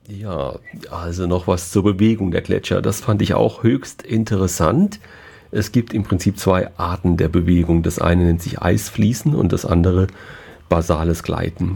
Ja, also noch was zur Bewegung der Gletscher. Das fand ich auch höchst interessant. Es gibt im Prinzip zwei Arten der Bewegung. Das eine nennt sich Eisfließen und das andere basales Gleiten.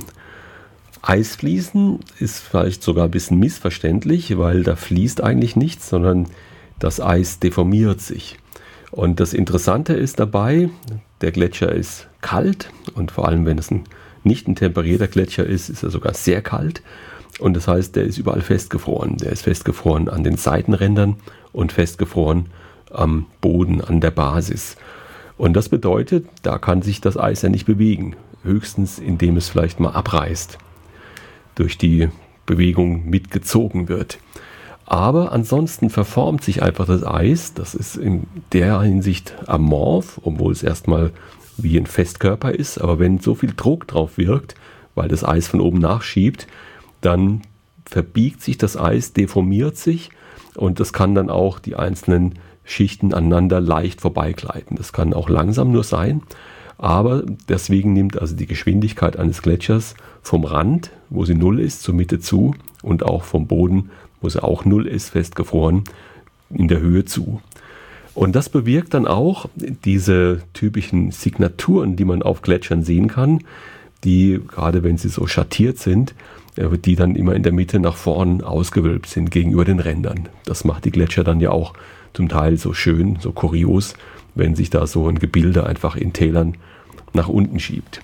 Eisfließen ist vielleicht sogar ein bisschen missverständlich, weil da fließt eigentlich nichts, sondern das Eis deformiert sich. Und das Interessante ist dabei, der Gletscher ist kalt und vor allem, wenn es nicht ein temperierter Gletscher ist, ist er sogar sehr kalt. Und das heißt, der ist überall festgefroren. Der ist festgefroren an den Seitenrändern und festgefroren am Boden, an der Basis. Und das bedeutet, da kann sich das Eis ja nicht bewegen. Höchstens, indem es vielleicht mal abreißt, durch die Bewegung mitgezogen wird. Aber ansonsten verformt sich einfach das Eis. Das ist in der Hinsicht amorph, obwohl es erstmal wie ein Festkörper ist. Aber wenn so viel Druck drauf wirkt, weil das Eis von oben nachschiebt, dann verbiegt sich das Eis, deformiert sich und das kann dann auch die einzelnen Schichten aneinander leicht vorbeigleiten. Das kann auch langsam nur sein, aber deswegen nimmt also die Geschwindigkeit eines Gletschers vom Rand, wo sie 0 ist, zur Mitte zu und auch vom Boden, wo sie auch 0 ist, festgefroren, in der Höhe zu. Und das bewirkt dann auch diese typischen Signaturen, die man auf Gletschern sehen kann, die, gerade wenn sie so schattiert sind, die dann immer in der Mitte nach vorn ausgewölbt sind gegenüber den Rändern. Das macht die Gletscher dann ja auch zum Teil so schön, so kurios, wenn sich da so ein Gebilde einfach in Tälern nach unten schiebt.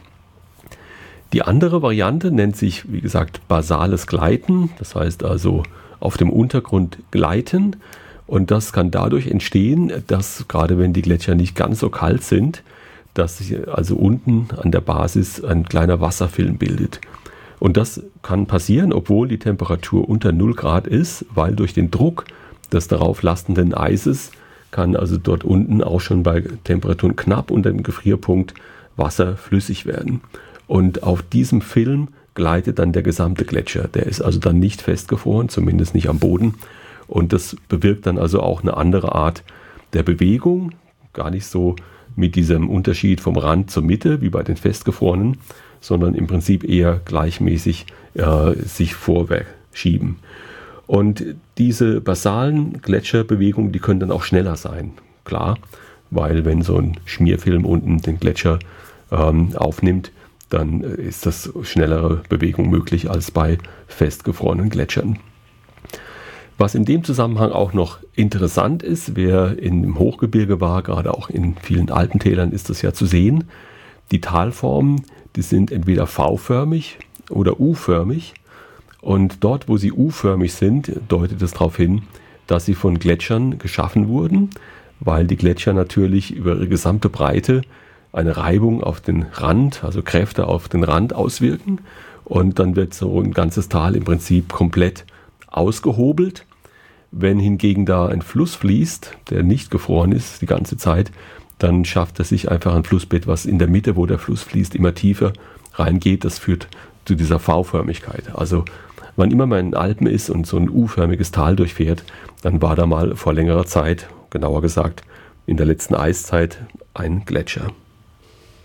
Die andere Variante nennt sich, wie gesagt, basales Gleiten. Das heißt also auf dem Untergrund gleiten. Und das kann dadurch entstehen, dass gerade wenn die Gletscher nicht ganz so kalt sind, dass sich also unten an der Basis ein kleiner Wasserfilm bildet. Und das kann passieren, obwohl die Temperatur unter 0 Grad ist, weil durch den Druck des darauf lastenden Eises kann also dort unten auch schon bei Temperaturen knapp unter dem Gefrierpunkt Wasser flüssig werden. Und auf diesem Film gleitet dann der gesamte Gletscher. Der ist also dann nicht festgefroren, zumindest nicht am Boden. Und das bewirkt dann also auch eine andere Art der Bewegung, gar nicht so mit diesem Unterschied vom Rand zur Mitte wie bei den festgefrorenen, sondern im Prinzip eher gleichmäßig sich vorwärts schieben. Und diese basalen Gletscherbewegungen, die können dann auch schneller sein, klar, weil wenn so ein Schmierfilm unten den Gletscher aufnimmt, dann ist das schnellere Bewegung möglich als bei festgefrorenen Gletschern. Was in dem Zusammenhang auch noch interessant ist, wer im Hochgebirge war, gerade auch in vielen Alpentälern ist das ja zu sehen, die Talformen, die sind entweder V-förmig oder U-förmig. Und dort, wo sie U-förmig sind, deutet es darauf hin, dass sie von Gletschern geschaffen wurden, weil die Gletscher natürlich über ihre gesamte Breite eine Reibung auf den Rand, also Kräfte auf den Rand auswirken. Und dann wird so ein ganzes Tal im Prinzip komplett ausgehobelt. Wenn hingegen da ein Fluss fließt, der nicht gefroren ist die ganze Zeit, dann schafft es sich einfach ein Flussbett, was in der Mitte, wo der Fluss fließt, immer tiefer reingeht. Das führt zu dieser V-Förmigkeit. Also wann immer man in den Alpen ist und so ein U-förmiges Tal durchfährt, dann war da mal vor längerer Zeit, genauer gesagt in der letzten Eiszeit, ein Gletscher.